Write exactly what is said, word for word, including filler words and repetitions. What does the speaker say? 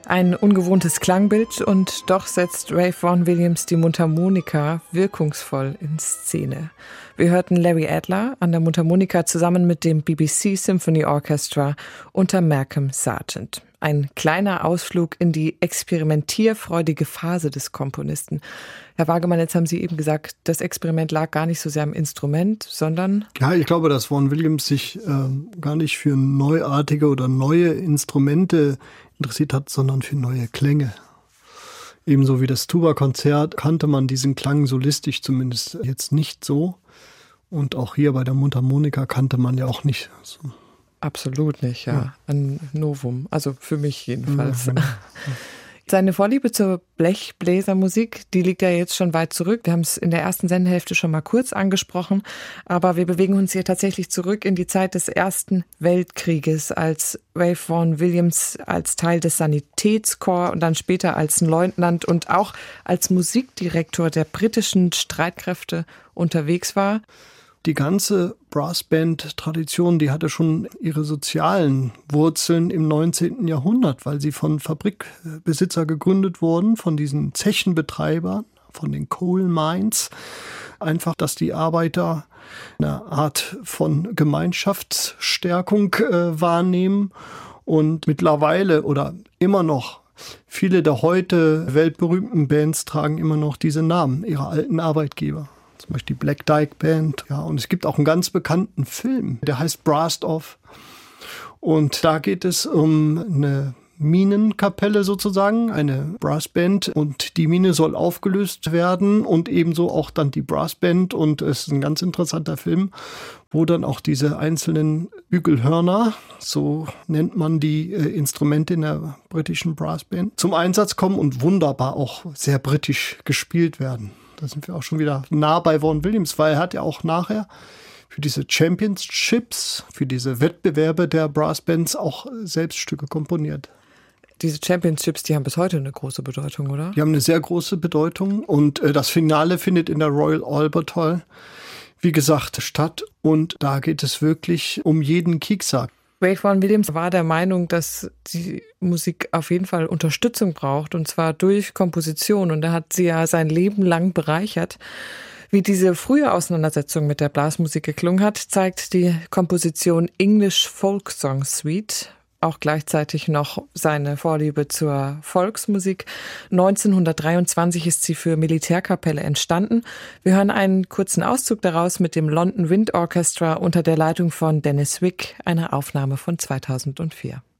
Ein ungewohntes Klangbild und doch setzt Ralph Vaughan Williams die Mundharmonika wirkungsvoll in Szene. Wir hörten Larry Adler an der Mundharmonika zusammen mit dem B B C Symphony Orchestra unter Malcolm Sargent. Ein kleiner Ausflug in die experimentierfreudige Phase des Komponisten. Herr Wagemann, jetzt haben Sie eben gesagt, das Experiment lag gar nicht so sehr am Instrument, sondern... Ja, ich glaube, dass Vaughan Williams sich äh, gar nicht für neuartige oder neue Instrumente interessiert hat, sondern für neue Klänge. Ebenso wie das Tuba-Konzert kannte man diesen Klang solistisch zumindest jetzt nicht so. Und auch hier bei der Mundharmonika kannte man ja auch nicht so. Absolut nicht, ja. ja. Ein Novum. Also für mich jedenfalls. Ja, genau. Seine Vorliebe zur Blechbläsermusik, die liegt ja jetzt schon weit zurück. Wir haben es in der ersten Sendehälfte schon mal kurz angesprochen. Aber wir bewegen uns hier tatsächlich zurück in die Zeit des Ersten Weltkrieges, als Ralph Vaughan Williams als Teil des Sanitätskorps und dann später als Leutnant und auch als Musikdirektor der britischen Streitkräfte unterwegs war. Die ganze Brassband-Tradition, die hatte schon ihre sozialen Wurzeln im neunzehnten Jahrhundert, weil sie von Fabrikbesitzer gegründet wurden, von diesen Zechenbetreibern, von den Coal Mines. Einfach, dass die Arbeiter eine Art von Gemeinschaftsstärkung äh, wahrnehmen und mittlerweile oder immer noch viele der heute weltberühmten Bands tragen immer noch diese Namen ihrer alten Arbeitgeber. Zum Beispiel die Black Dyke Band. Ja, und es gibt auch einen ganz bekannten Film, der heißt Brassed Off. Und da geht es um eine Minenkapelle sozusagen, eine Brassband. Und die Mine soll aufgelöst werden und ebenso auch dann die Brassband. Und es ist ein ganz interessanter Film, wo dann auch diese einzelnen Bügelhörner, so nennt man die äh, Instrumente in der britischen Brassband, zum Einsatz kommen und wunderbar auch sehr britisch gespielt werden. Da sind wir auch schon wieder nah bei Vaughan Williams, weil er hat ja auch nachher für diese Championships, für diese Wettbewerbe der Brassbands auch selbst Stücke komponiert. Diese Championships, die haben bis heute eine große Bedeutung, oder? Die haben eine sehr große Bedeutung und äh, das Finale findet in der Royal Albert Hall, wie gesagt, statt und da geht es wirklich um jeden Kiekser. Ralph Vaughan Williams war der Meinung, dass die Musik auf jeden Fall Unterstützung braucht, und zwar durch Komposition. Und er hat sie ja sein Leben lang bereichert. Wie diese frühe Auseinandersetzung mit der Blasmusik geklungen hat, zeigt die Komposition English Folk Song Suite, auch gleichzeitig noch seine Vorliebe zur Volksmusik. neunzehnhundertdreiundzwanzig ist sie für Militärkapelle entstanden. Wir hören einen kurzen Auszug daraus mit dem London Wind Orchestra unter der Leitung von Dennis Wick, eine Aufnahme von zweitausendvier.